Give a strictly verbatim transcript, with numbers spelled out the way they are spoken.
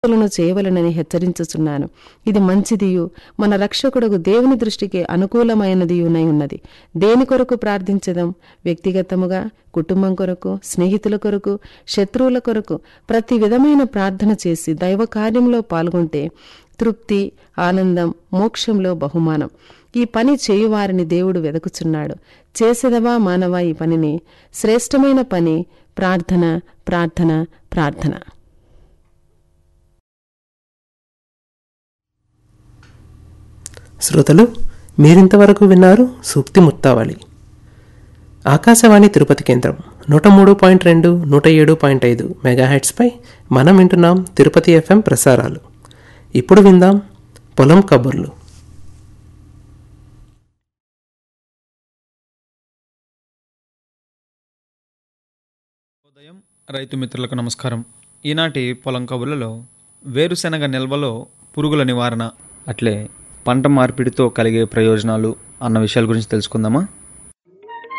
లను చేయవలనని హెచ్చరించుచున్నాను. ఇది మంచిదియు మన రక్షకుడగు దేవుని దృష్టికి అనుకూలమైనదియునై ఉన్నది. దేని కొరకు ప్రార్థించదం? వ్యక్తిగతముగా, కుటుంబం కొరకు, స్నేహితుల కొరకు, శత్రువుల కొరకు ప్రతి విధమైన ప్రార్థన చేసి దైవ కార్యంలో పాల్గొంటే తృప్తి, ఆనందం, మోక్షంలో బహుమానం. ఈ పని చేయువారిని దేవుడు వెదకుచున్నాడు. చేసేదవా మానవా ఈ పనిని? శ్రేష్టమైన పని ప్రార్థన, ప్రార్థన, ప్రార్థన. శ్రోతలు, మీరింతవరకు విన్నారు సూక్తి ముత్తావళి. ఆకాశవాణి తిరుపతి కేంద్రం నూట మూడు పాయింట్ రెండు నూట ఏడు పాయింట్ ఐదు మెగాహెట్స్పై మనం వింటున్నాం తిరుపతి ఎఫ్ఎం ప్రసారాలు. ఇప్పుడు విందాం పొలం కబుర్లు. ఉదయం రైతు మిత్రులకు నమస్కారం. ఈనాటి పొలం కబుర్లలో వేరుశెనగ నిల్వలో పురుగుల నివారణ, అట్లే పంట మార్పిడితో కలిగే ప్రయోజనాలు అన్న విషయాల గురించి తెలుసుకుందామా?